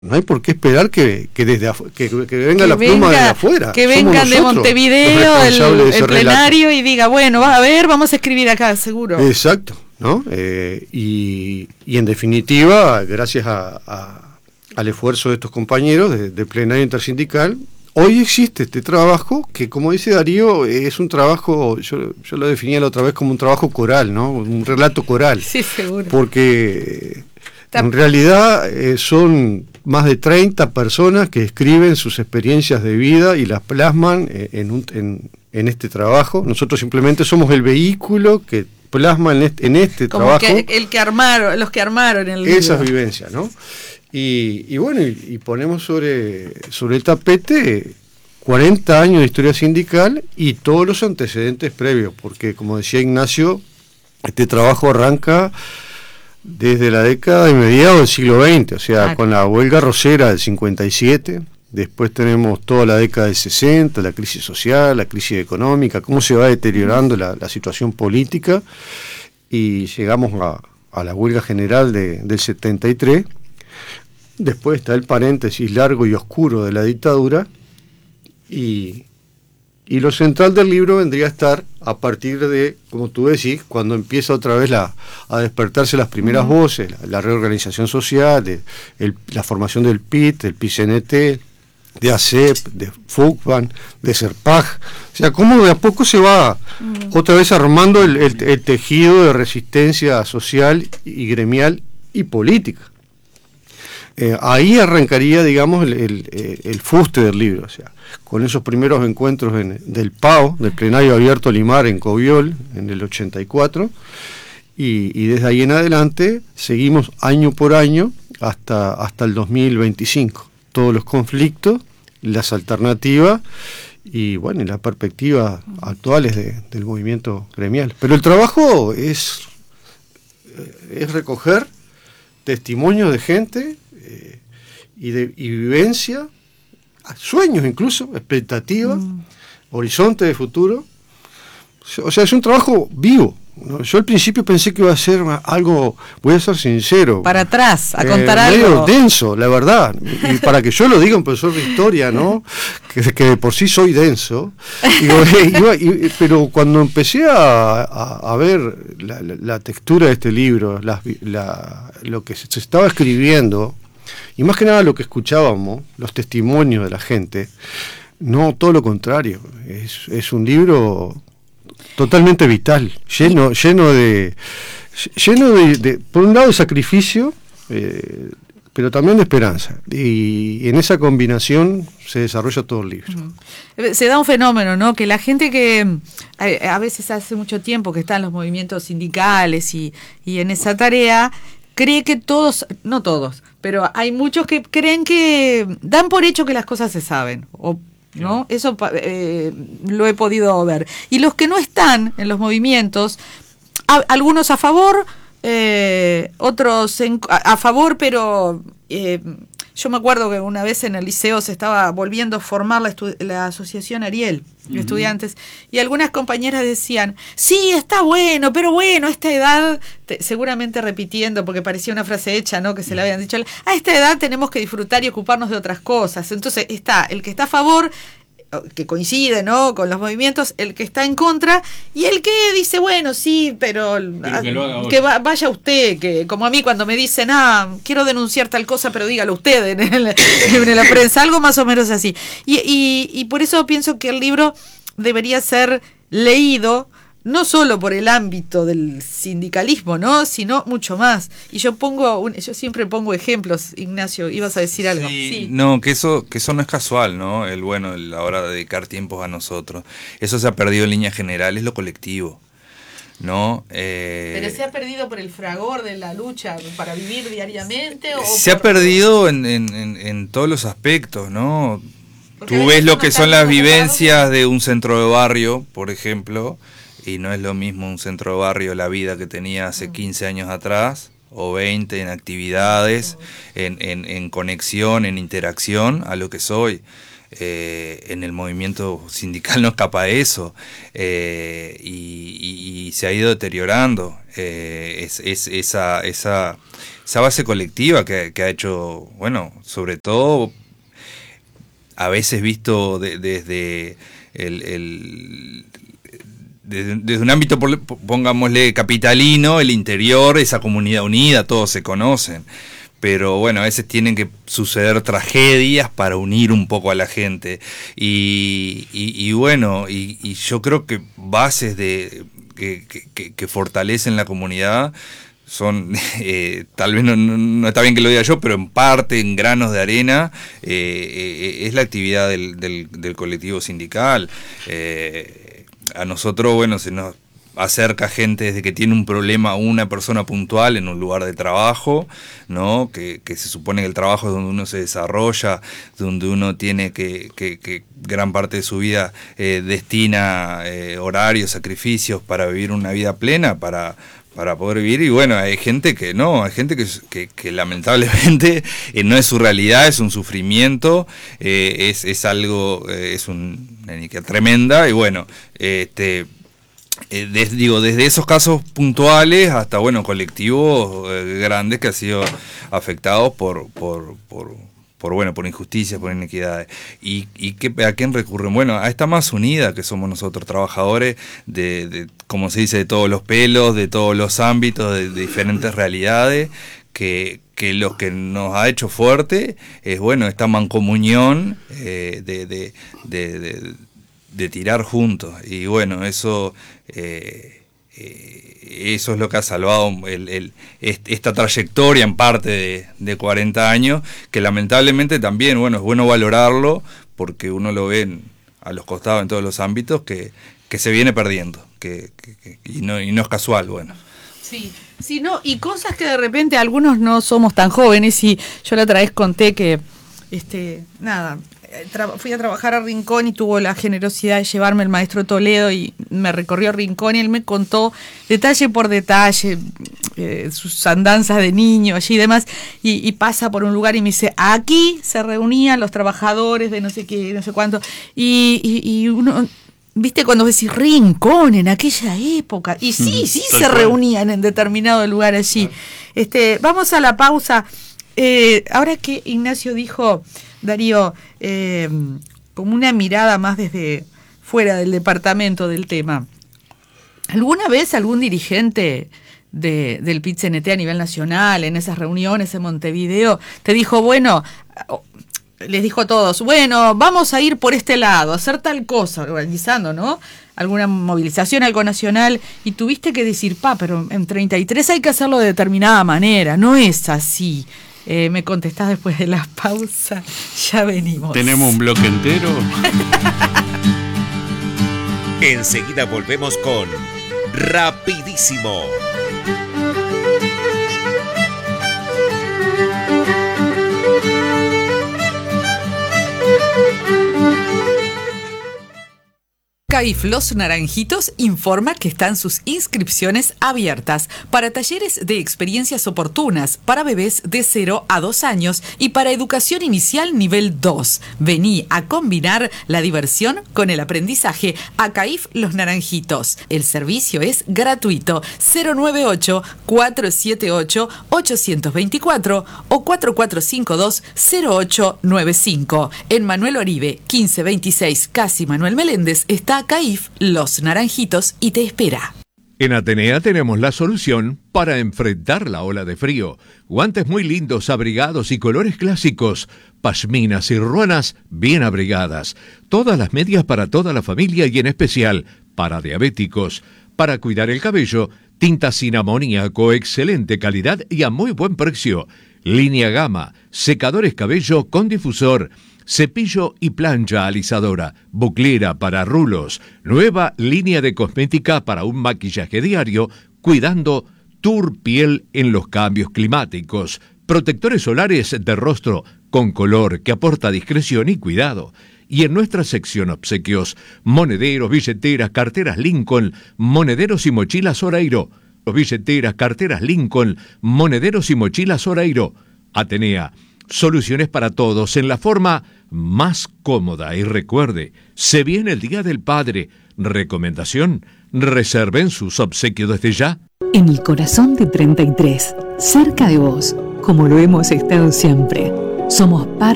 No hay por qué esperar que venga la pluma de afuera. Que vengan de Montevideo el plenario y diga, bueno, vamos a escribir acá, seguro. Exacto, ¿no? Y en definitiva, gracias al esfuerzo de estos compañeros de plenario intersindical, hoy existe este trabajo que, como dice Darío, es un trabajo, yo lo definía la otra vez como un trabajo coral, ¿no? Un relato coral. Sí, seguro. Porque en realidad son más de 30 personas que escriben sus experiencias de vida y las plasman en este trabajo. Nosotros simplemente somos el vehículo que plasma en este como trabajo. Los que armaron el libro. Esas vivencias, ¿no? Y bueno, y ponemos sobre el tapete 40 años de historia sindical y todos los antecedentes previos, porque como decía Ignacio, este trabajo arranca desde la década de mediados del siglo XX, o sea, con la huelga arrocera del 57, después tenemos toda la década del 60, la crisis social, la crisis económica, cómo se va deteriorando la situación política, y llegamos a la huelga general del 73. Después está el paréntesis largo y oscuro de la dictadura, y lo central del libro vendría a estar a partir de, como tú decís, cuando empieza otra vez a despertarse las primeras voces, la reorganización social, la formación del PIT, del PIT-CNT, de ACEP, de FUCBAN, de SERPAG. O sea, cómo de a poco se va otra vez armando el tejido de resistencia social y gremial y política. Ahí arrancaría, digamos, el fuste del libro, o sea, con esos primeros encuentros del PAO, del Plenario Abierto Limar en Coviol, en el 84, y desde ahí en adelante seguimos año por año hasta el 2025. Todos los conflictos, las alternativas y, bueno, y las perspectivas actuales del movimiento gremial. Pero el trabajo es recoger testimonios de gente y vivencia, sueños incluso, expectativas, horizonte de futuro. O sea, es un trabajo vivo, ¿no? Yo al principio pensé que iba a ser algo, voy a ser sincero, para atrás, a contar algo medio denso, la verdad, y para que yo lo diga un profesor de historia, ¿no? que de por sí soy denso, pero cuando empecé a ver la textura de este libro, lo que se estaba escribiendo, y más que nada lo que escuchábamos, los testimonios de la gente, no, todo lo contrario, es un libro totalmente vital, lleno de por un lado de sacrificio, pero también de esperanza, y en esa combinación se desarrolla todo el libro. Se da un fenómeno, ¿no? Que la gente que a veces hace mucho tiempo que está en los movimientos sindicales y en esa tarea, cree que todos, no todos, pero hay muchos que creen que dan por hecho que las cosas se saben, ¿no? Eso lo he podido ver. Y los que no están en los movimientos, algunos a favor, otros a favor, pero yo me acuerdo que una vez en el liceo se estaba volviendo a formar la asociación Ariel, estudiantes, y algunas compañeras decían, sí, está bueno, pero bueno, a esta edad, seguramente repitiendo, porque parecía una frase hecha, ¿no? Que se le habían dicho, a esta edad tenemos que disfrutar y ocuparnos de otras cosas. Entonces está el que está a favor, que coincide, ¿no?, con los movimientos, el que está en contra y el que dice, bueno, sí, pero que vaya usted, que como a mí cuando me dicen, quiero denunciar tal cosa, pero dígalo usted en la prensa, algo más o menos así. Y por eso pienso que el libro debería ser leído no solo por el ámbito del sindicalismo, ¿no?, sino mucho más. Y yo siempre pongo ejemplos. Ignacio, ibas a decir algo. Sí. No, que eso no es casual, ¿no? La hora de dedicar tiempos a nosotros. Eso se ha perdido en líneas generales, lo colectivo, ¿no? Pero se ha perdido por el fragor de la lucha para vivir diariamente. Se ha perdido en todos los aspectos, ¿no? Porque tú ves lo que son las vivencias de un centro de barrio, por ejemplo, y no es lo mismo un centro de barrio, la vida que tenía hace 15 años atrás, o 20 en actividades, en conexión, en interacción, a lo que soy. en el movimiento sindical no escapa de eso, y se ha ido deteriorando esa base colectiva que ha hecho, bueno, sobre todo a veces visto desde desde un ámbito, pongámosle, capitalino, el interior, esa comunidad unida, todos se conocen. Pero bueno, a veces tienen que suceder tragedias para unir un poco a la gente. Y bueno, y yo creo que bases que fortalecen la comunidad son, tal vez no está bien que lo diga yo, pero en parte, en granos de arena, es la actividad del colectivo sindical. A nosotros, bueno, se nos acerca gente desde que tiene un problema una persona puntual en un lugar de trabajo, ¿no? Que se supone que el trabajo es donde uno se desarrolla, donde uno tiene que gran parte de su vida destina horarios, sacrificios para vivir una vida plena, para poder vivir. Y bueno, hay gente que no, hay gente que lamentablemente no es su realidad, es un sufrimiento, es algo, es una iniquidad tremenda. Y bueno, desde esos casos puntuales hasta, bueno, colectivos grandes que han sido afectados por injusticias, por inequidades. ¿Y a quién recurren? Bueno, a esta más unida que somos nosotros, trabajadores de como se dice, de todos los pelos, de todos los ámbitos, de diferentes realidades, que lo que nos ha hecho fuerte es, bueno, esta mancomunión de tirar juntos. Y bueno, eso es lo que ha salvado esta trayectoria en parte de 40 años, que lamentablemente también, bueno, es bueno valorarlo, porque uno lo ve a los costados en todos los ámbitos que se viene perdiendo, y no es casual, bueno. Sí, no, y cosas que de repente algunos no somos tan jóvenes, y yo la otra vez conté que, fui a trabajar a Rincón y tuvo la generosidad de llevarme el maestro Toledo y me recorrió Rincón, y él me contó detalle por detalle sus andanzas de niño allí y demás, y pasa por un lugar y me dice, aquí se reunían los trabajadores de no sé qué, no sé cuánto, y uno... ¿Viste cuando decís Rincón en aquella época? Y sí se reunían en determinado lugar allí. Vamos a la pausa. Ahora que Ignacio dijo, Darío, como una mirada más desde fuera del departamento del tema, ¿alguna vez algún dirigente del PIT-CNT a nivel nacional, en esas reuniones en Montevideo, te dijo, bueno... les dijo a todos, bueno, vamos a ir por este lado, a hacer tal cosa, organizando, ¿no? Alguna movilización, algo nacional, y tuviste que decir, pero en 33 hay que hacerlo de determinada manera, no es así. Me contestás después de la pausa, ya venimos. Tenemos un bloque entero. Enseguida volvemos con Rapidísimo. CAIF Los Naranjitos informa que están sus inscripciones abiertas para talleres de experiencias oportunas para bebés de 0 a 2 años y para educación inicial nivel 2. Vení a combinar la diversión con el aprendizaje a CAIF Los Naranjitos. El servicio es gratuito. 098-478-824 o 4452-0895. En Manuel Oribe, 1526, casi Manuel Meléndez, está CAIF Los Naranjitos y te espera. En Atenea tenemos la solución para enfrentar la ola de frío. Guantes muy lindos, abrigados y colores clásicos. Pashminas y ruanas bien abrigadas. Todas las medias para toda la familia y en especial para diabéticos. Para cuidar el cabello, tinta sin amoníaco, excelente calidad y a muy buen precio. Línea Gama, secadores cabello con difusor. Cepillo y plancha alisadora, buclera para rulos, nueva línea de cosmética para un maquillaje diario, cuidando tu piel en los cambios climáticos, protectores solares de rostro con color que aporta discreción y cuidado. Y en nuestra sección obsequios, monederos, billeteras, carteras Lincoln, monederos y mochilas Oreiro, billeteras, carteras Lincoln, monederos y mochilas Oreiro. Atenea, soluciones para todos en la forma más cómoda. Y recuerde, se viene el Día del Padre. Recomendación, reserven sus obsequios desde ya. En el corazón de 33, cerca de vos, como lo hemos estado siempre. Somos parte